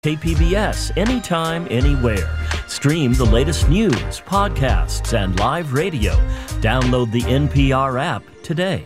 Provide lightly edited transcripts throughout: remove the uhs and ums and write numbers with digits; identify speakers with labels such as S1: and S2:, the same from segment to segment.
S1: KPBS anytime, anywhere. Stream the latest news, podcasts, and live radio. Download the NPR app today.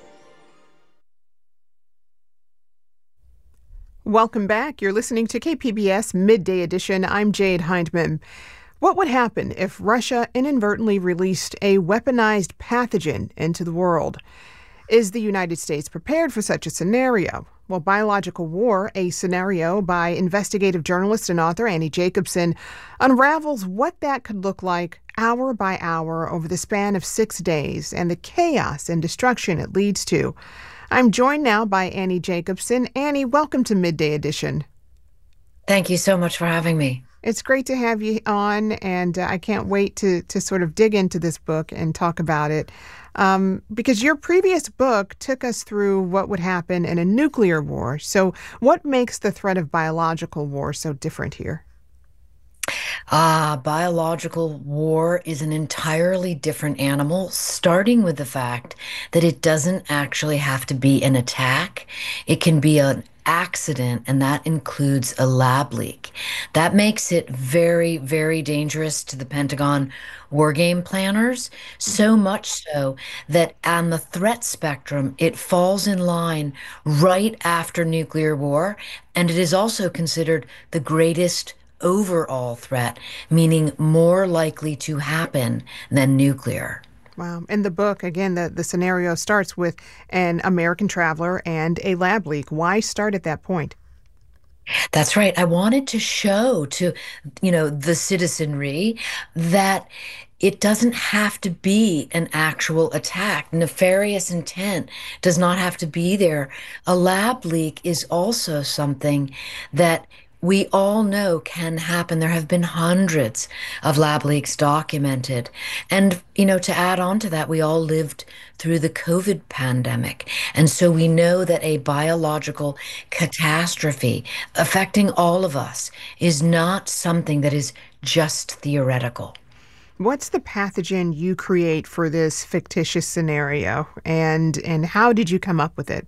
S2: Welcome back. You're listening to KPBS Midday Edition. I'm Jade Hindman. What would happen if Russia inadvertently released a weaponized pathogen into the world? Is the United States prepared for such a scenario? Well, Biological War, a scenario by investigative journalist and author Annie Jacobsen, unravels what that could look like hour by hour over the span of 6 days and the chaos and destruction it leads to. I'm joined now by Annie Jacobsen. Annie, welcome to Midday Edition.
S3: Thank you so much for having me.
S2: It's great to have you on, and I can't wait to sort of dig into this book and talk about it. Because your previous book took us through what would happen in a nuclear war. So what makes the threat of biological war so different here?
S3: Biological war is an entirely different animal, starting with the fact that it doesn't actually have to be an attack. It can be an accident, and that includes a lab leak. That makes it very, very dangerous to the Pentagon war game planners, so much so that on the threat spectrum, it falls in line right after nuclear war, and it is also considered the greatest overall threat, meaning more likely to happen than nuclear.
S2: Wow. In the book, again, the scenario starts with an American traveler and a lab leak. Why start at that point?
S3: That's right. I wanted to show to, the citizenry that it doesn't have to be an actual attack. Nefarious intent does not have to be there. A lab leak is also something that we all know can happen. There have been hundreds of lab leaks documented. And, to add on to that, we all lived through the COVID pandemic. And so we know that a biological catastrophe affecting all of us is not something that is just theoretical.
S2: What's the pathogen you create for this fictitious scenario, and how did you come up with it?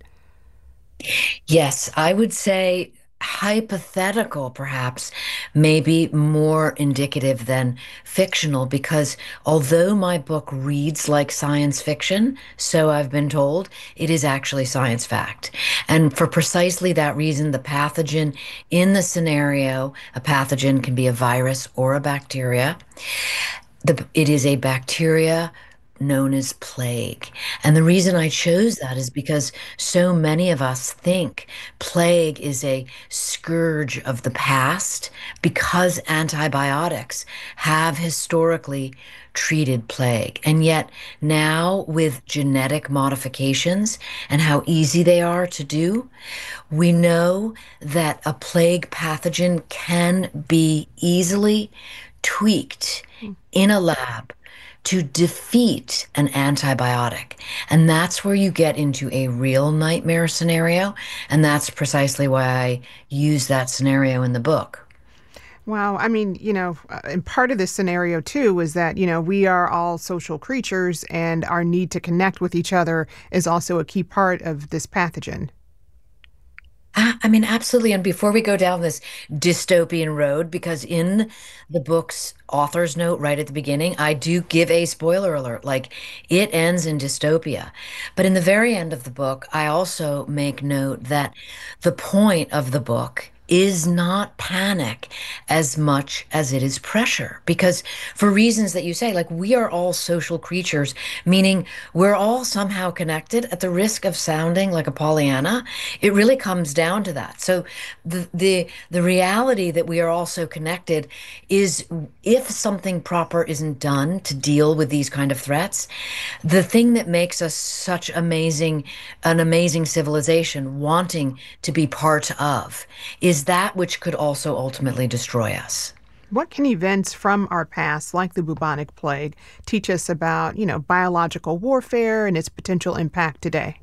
S3: Yes, I would say hypothetical, perhaps, maybe more indicative than fictional, because although my book reads like science fiction, so I've been told, it is actually science fact. And for precisely that reason, the pathogen in the scenario, a pathogen can be a virus or a bacteria. It is a bacteria known as plague. And the reason I chose that is because so many of us think plague is a scourge of the past because antibiotics have historically treated plague. And yet now, with genetic modifications and how easy they are to do, we know that a plague pathogen can be easily tweaked in a lab to defeat an antibiotic. And that's where you get into a real nightmare scenario. And that's precisely why I use that scenario in the book.
S2: Wow. I mean, and part of this scenario, too, is that, we are all social creatures, and our need to connect with each other is also a key part of this pathogen.
S3: I mean, absolutely. And before we go down this dystopian road, because in the book's author's note right at the beginning, I do give a spoiler alert, like it ends in dystopia. But in the very end of the book, I also make note that the point of the book is not panic as much as it is pressure. Because for reasons that you say, like we are all social creatures, meaning we're all somehow connected. At the risk of sounding like a Pollyanna, it really comes down to that. So the reality that we are all so connected is if something proper isn't done to deal with these kind of threats, the thing that makes us such an amazing civilization wanting to be part of is that which could also ultimately destroy us.
S2: What can events from our past, like the bubonic plague, teach us about, biological warfare and its potential impact today?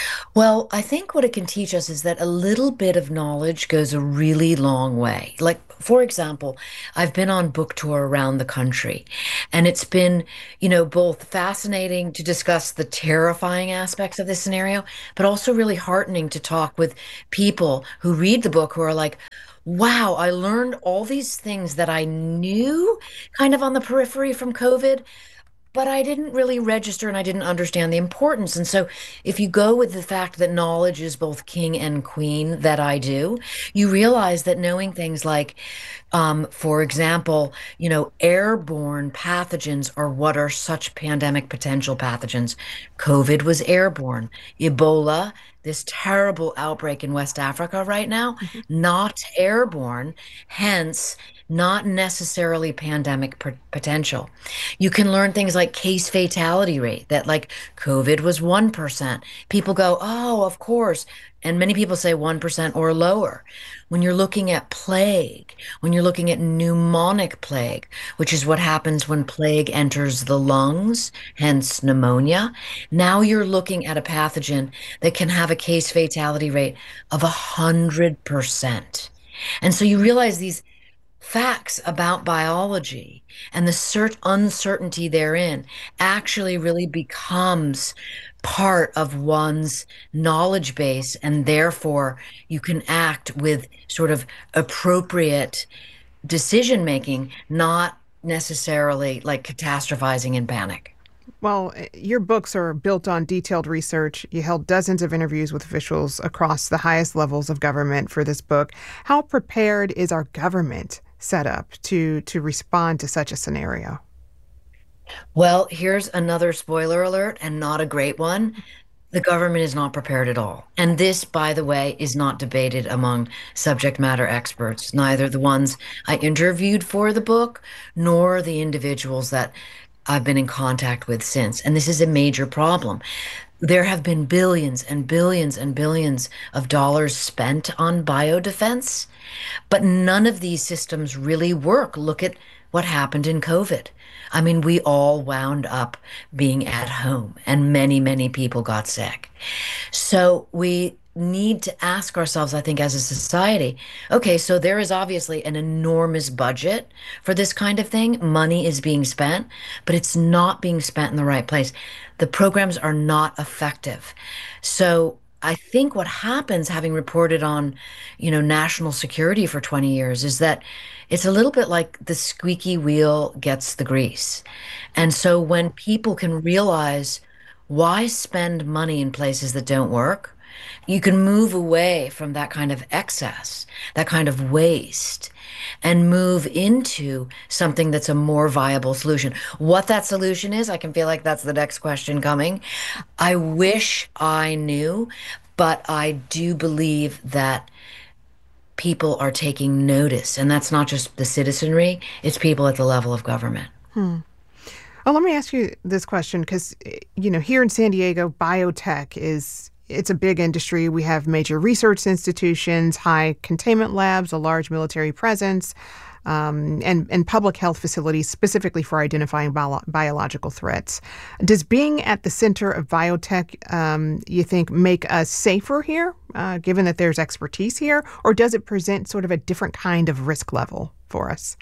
S3: Well, I think what it can teach us is that a little bit of knowledge goes a really long way. Like For example, I've been on book tour around the country, and it's been, both fascinating to discuss the terrifying aspects of this scenario, but also really heartening to talk with people who read the book who are like, wow, I learned all these things that I knew kind of on the periphery from COVID, but I didn't really register and I didn't understand the importance. And so, if you go with the fact that knowledge is both king and queen, that I do, you realize that knowing things like, for example, airborne pathogens are what are such pandemic potential pathogens. COVID was airborne. Ebola, this terrible outbreak in West Africa right now,
S2: Mhm.
S3: not airborne, hence not necessarily pandemic potential. You can learn things like case fatality rate, that like COVID was 1%. People go, oh, of course. And many people say 1% or lower. When you're looking at plague, when you're looking at pneumonic plague, which is what happens when plague enters the lungs, hence pneumonia, now you're looking at a pathogen that can have a case fatality rate of 100%. And so you realize these facts about biology and the uncertainty therein actually really becomes part of one's knowledge base, and therefore you can act with sort of appropriate decision making, not necessarily like catastrophizing in panic.
S2: Well, your books are built on detailed research. You held dozens of interviews with officials across the highest levels of government for this book. How prepared is our government set up to respond to such a scenario?
S3: Well, here's another spoiler alert, and not a great one. The government is not prepared at all. And this, by the way, is not debated among subject matter experts, neither the ones I interviewed for the book, nor the individuals that I've been in contact with since. And this is a major problem. There have been billions and billions and billions of dollars spent on biodefense, but none of these systems really work. Look at what happened in COVID. I mean, we all wound up being at home, and many, many people got sick. So we need to ask ourselves, I think, as a society, okay, so there is obviously an enormous budget for this kind of thing. Money is being spent, but it's not being spent in the right place. The programs are not effective. So I think what happens, having reported on, national security for 20 years, is that it's a little bit like the squeaky wheel gets the grease. And so when people can realize, why spend money in places that don't work? You can move away from that kind of excess, that kind of waste, and move into something that's a more viable solution. What that solution is, I can feel like that's the next question coming. I wish I knew, but I do believe that people are taking notice, and that's not just the citizenry, it's people at the level of government.
S2: Hmm. Well, let me ask you this question because, here in San Diego, biotech it's a big industry. We have major research institutions, high containment labs, a large military presence, and public health facilities specifically for identifying biological threats. Does being at the center of biotech, you think, make us safer here, given that there's expertise here, or does it present sort of a different kind of risk level for us?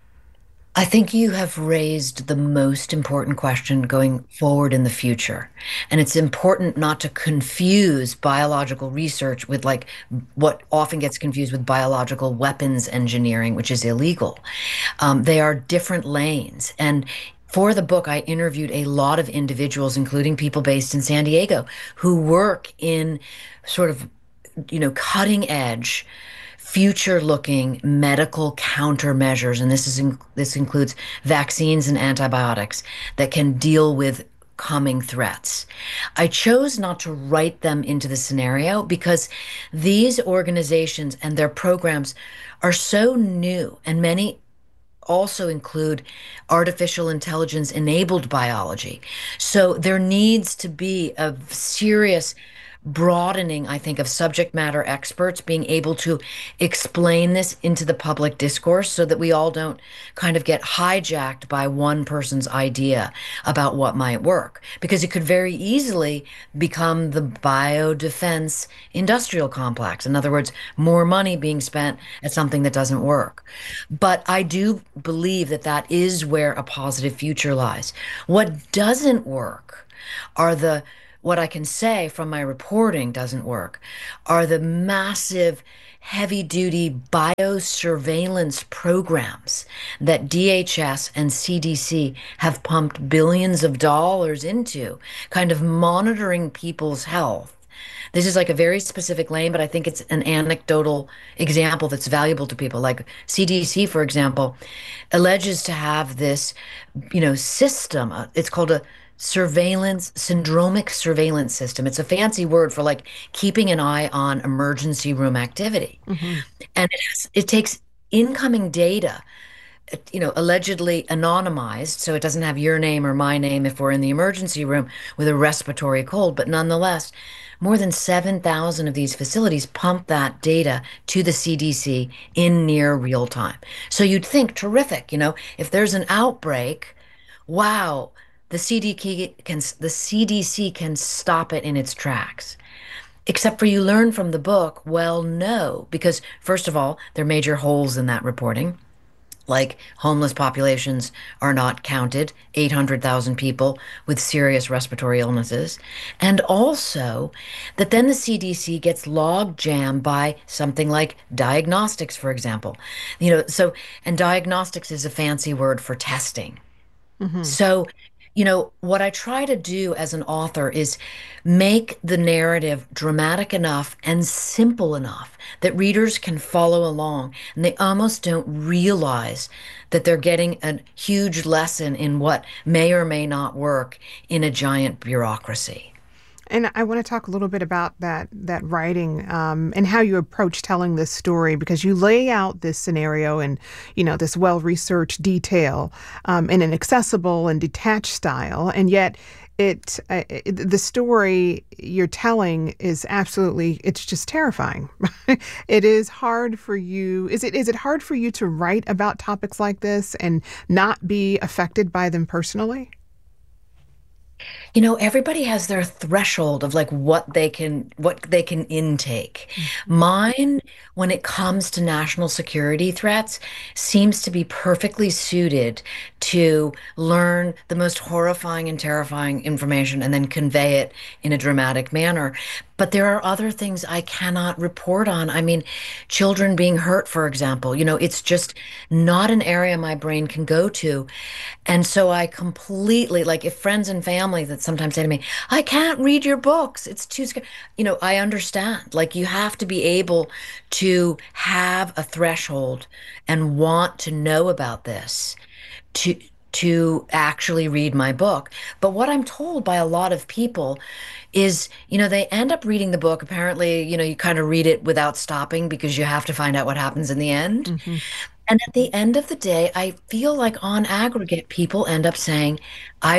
S3: I think you have raised the most important question going forward in the future. And it's important not to confuse biological research with like what often gets confused with biological weapons engineering, which is illegal. They are different lanes. And for the book, I interviewed a lot of individuals, including people based in San Diego, who work in sort of, cutting edge, future-looking medical countermeasures, and this includes vaccines and antibiotics that can deal with coming threats. I chose not to write them into the scenario because these organizations and their programs are so new, and many also include artificial intelligence enabled biology. So there needs to be a serious broadening, I think, of subject matter experts being able to explain this into the public discourse so that we all don't kind of get hijacked by one person's idea about what might work. Because it could very easily become the biodefense industrial complex. In other words, more money being spent at something that doesn't work. But I do believe that that is where a positive future lies. What doesn't work are what I can say from my reporting doesn't work are the massive heavy duty biosurveillance programs that DHS and CDC have pumped billions of dollars into, kind of monitoring people's health. This is like a very specific lane, but I think it's an anecdotal example that's valuable to people. Like CDC, for example, alleges to have this, system. It's called a syndromic surveillance system. It's a fancy word for like keeping an eye on emergency room activity. Mm-hmm. And it takes incoming data, allegedly anonymized, so it doesn't have your name or my name if we're in the emergency room with a respiratory cold, but nonetheless, more than 7,000 of these facilities pump that data to the CDC in near real time. So you'd think, terrific, if there's an outbreak, wow, the CDC can stop it in its tracks. Except for you learn from the book, well, no, because first of all, there are major holes in that reporting. Like homeless populations are not counted, 800,000 people with serious respiratory illnesses. And also that then the CDC gets log jammed by something like diagnostics, for example. And diagnostics is a fancy word for testing. Mm-hmm. So, what I try to do as an author is make the narrative dramatic enough and simple enough that readers can follow along and they almost don't realize that they're getting a huge lesson in what may or may not work in a giant bureaucracy.
S2: And I want to talk a little bit about that writing and how you approach telling this story, because you lay out this scenario in, this well-researched detail in an accessible and detached style. And yet the story you're telling is absolutely, it's just terrifying. It is hard for you. Is it hard for you to write about topics like this and not be affected by them personally?
S3: Everybody has their threshold of like what they can intake. Mm-hmm. Mine, when it comes to national security threats, seems to be perfectly suited to learn the most horrifying and terrifying information and then convey it in a dramatic manner. But there are other things I cannot report on. I mean, children being hurt, for example, it's just not an area my brain can go to. And so I completely, like if friends and family that sometimes say to me, I can't read your books, it's too scary. I understand. Like you have to be able to have a threshold and want to know about this to actually read my book. But what I'm told by a lot of people is, they end up reading the book. Apparently, you kind of read it without stopping because you have to find out what happens in the end. Mm-hmm. And at the end of the day, I feel like on aggregate, people end up saying, I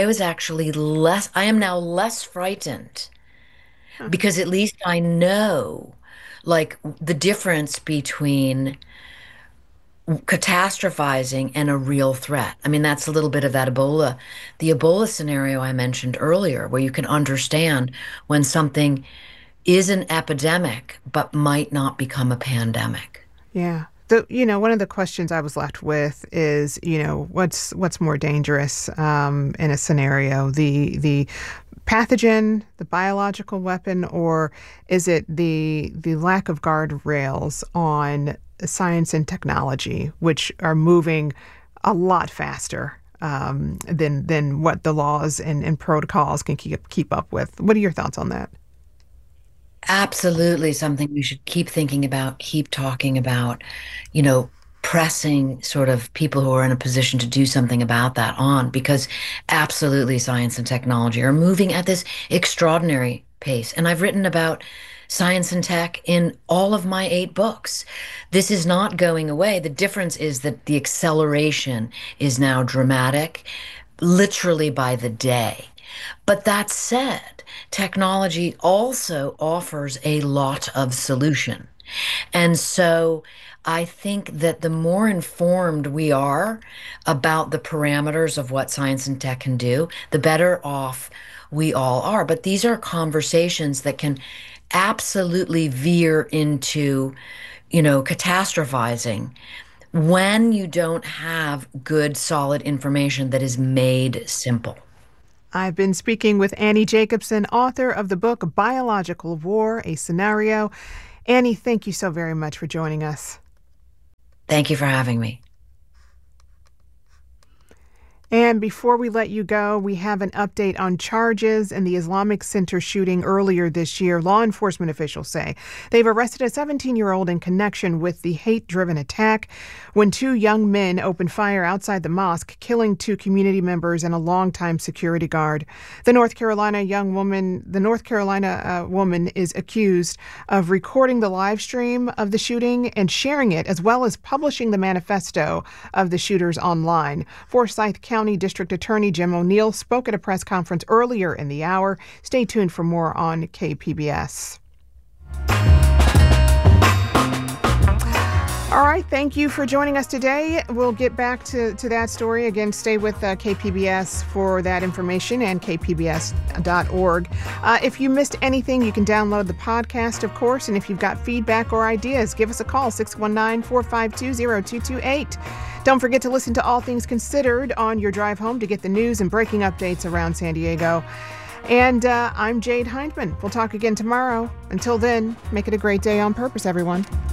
S3: am now less frightened because at least I know like the difference between catastrophizing and a real threat. I mean, that's a little bit of the Ebola scenario I mentioned earlier, where you can understand when something is an epidemic, but might not become a pandemic.
S2: Yeah. One of the questions I was left with is, what's more dangerous in a scenario, the pathogen, the biological weapon, or is it the lack of guardrails on science and technology, which are moving a lot faster than what the laws and protocols can keep up with? What are your thoughts on that?
S3: Absolutely something we should keep thinking about, keep talking about, pressing sort of people who are in a position to do something about that on, because absolutely science and technology are moving at this extraordinary pace. And I've written about science and tech in all of my 8 books. This is not going away. The difference is that the acceleration is now dramatic, literally by the day. But that said, technology also offers a lot of solution. And so I think that the more informed we are about the parameters of what science and tech can do, the better off we all are. But these are conversations that can absolutely veer into, catastrophizing when you don't have good, solid information that is made simple.
S2: I've been speaking with Annie Jacobsen, author of the book Biological War, A Scenario. Annie, thank you so very much for joining us.
S3: Thank you for having me.
S2: And before we let you go, we have an update on charges in the Islamic Center shooting earlier this year. Law enforcement officials say they've arrested a 17-year-old in connection with the hate-driven attack when two young men opened fire outside the mosque, killing two community members and a longtime security guard. The North Carolina woman is accused of recording the live stream of the shooting and sharing it, as well as publishing the manifesto of the shooters online. Forsyth County District Attorney Jim O'Neill spoke at a press conference earlier in the hour. Stay tuned for more on KPBS. All right, thank you for joining us today. We'll get back to that story. Again, stay with KPBS for that information and kpbs.org. If you missed anything, you can download the podcast, of course. And if you've got feedback or ideas, give us a call, 619-452-0228. Don't forget to listen to All Things Considered on your drive home to get the news and breaking updates around San Diego. And I'm Jade Hindman. We'll talk again tomorrow. Until then, make it a great day on purpose, everyone.